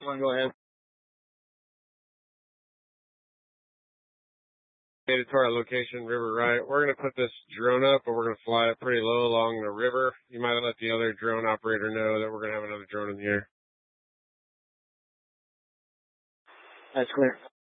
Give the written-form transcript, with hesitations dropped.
One, go ahead. Made it to our location, River Right. We're going to put this drone up, but we're going to fly it pretty low along the river. You might let the other drone operator know that we're going to have another drone in the air. That's clear.